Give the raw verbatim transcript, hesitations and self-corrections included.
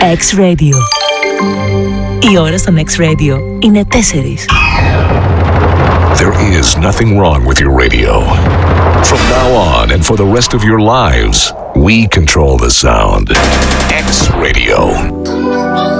X-Radio. Η ώρα στον X-Radio είναι τέσσερις. There is nothing wrong with your radio. From now on and for the rest of your lives, we control the sound. X-Radio.